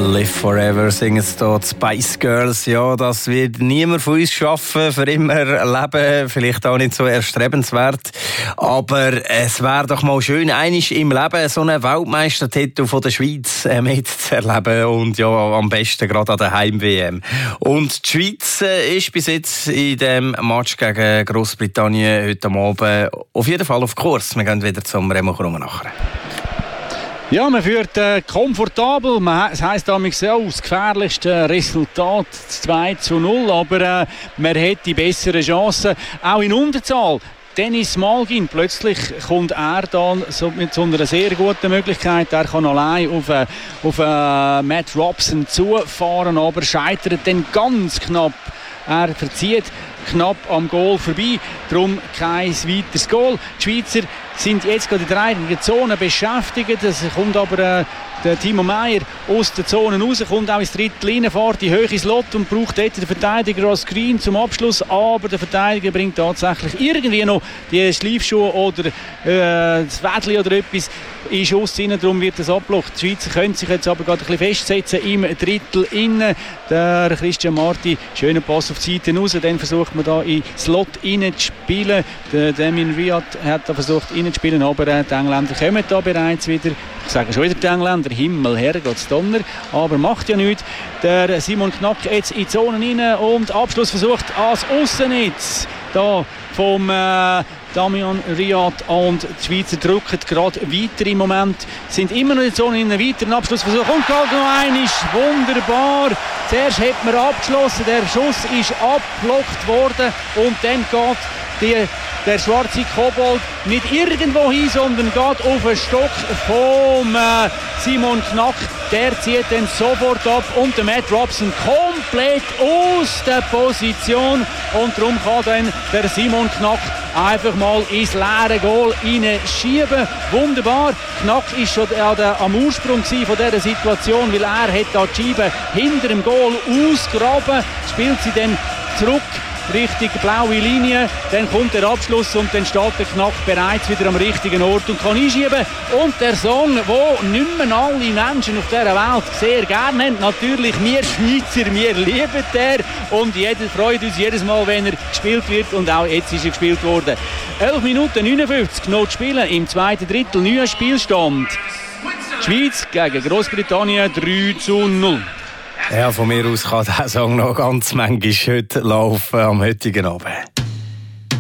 Live Forever singen es hier die Spice Girls. Ja, das wird niemand von uns schaffen, für immer leben. Vielleicht auch nicht so erstrebenswert. Aber es wäre doch mal schön, einmal im Leben so einen Weltmeistertitel von der Schweiz mitzuerleben. Und ja, am besten gerade an der Heim-WM. Und die Schweiz ist bis jetzt in dem Match gegen Grossbritannien heute Abend auf jeden Fall auf Kurs. Wir gehen wieder zum Remo Krumme nachher. Ja, man führt komfortabel. Es heisst damals ja, das gefährlichste Resultat 2:0. Aber man hat die besseren Chancen. Auch in Unterzahl. Dennis Malgin, plötzlich kommt er dann mit so einer sehr guten Möglichkeit. Er kann allein auf Matt Robson zufahren, aber scheitert dann ganz knapp. Er verzieht knapp am Goal vorbei, darum kein weiteres Goal. Die Schweizer sind jetzt gerade in der eigenen Zone beschäftigt. Es kommt aber der Timo Meyer aus der Zone raus, kommt auch ins Drittel rein, fährt die Höhe Slot und braucht dort den Verteidiger als Screen zum Abschluss. Aber der Verteidiger bringt tatsächlich irgendwie noch die Schleifschuhe oder das Wädli oder etwas in Schuss rein, darum wird das abgeblocht. Die Schweizer können sich jetzt aber gerade ein bisschen festsetzen im Drittel innen. Der Christian Marti, schöner Pass auf die Seite raus, dann versucht man da in Slot rein zu spielen. Der Damien Riad hat da versucht rein zu spielen, aber die Engländer kommen da bereits wieder. Ich sage schon wieder die Engländer, Himmel, Herrgott, Donner, aber macht ja nichts. Der Simon Knack jetzt in die Zone rein und Abschluss versucht als Aussennetz da vom Damian Riad, und die Schweizer drücken gerade weiter im Moment, sind immer noch in der Zone rein, weiter ein Abschlussversuch und gerade noch einmal, wunderbar. Zuerst hat man abgeschlossen, der Schuss ist abgeblockt worden und dann geht der schwarze Kobold nicht irgendwo hin, sondern geht auf den Stock vom Simon Knack. Der zieht dann sofort ab und der Matt Robson komplett aus der Position. Und darum kann dann der Simon Knack einfach mal ins leere Goal reinschieben. Wunderbar. Knack ist schon am Ursprung von dieser Situation, weil er hat da die Scheibe hinter dem Goal ausgraben, spielt sie dann zurück Richtung blaue Linie, dann kommt der Abschluss und dann steht der Knack bereits wieder am richtigen Ort und kann einschieben. Und der Song, den nicht mehr alle Menschen auf dieser Welt sehr gerne haben, natürlich wir Schweizer, wir lieben den und jeder freut uns jedes Mal, wenn er gespielt wird, und auch jetzt ist er gespielt worden. 11 Minuten 59 noch zu spielen im zweiten Drittel, neuer Spielstand. Die Schweiz gegen Grossbritannien 3:0. Ja, von mir aus kann dieser Song noch ganz manchmal heute laufen am heutigen Abend.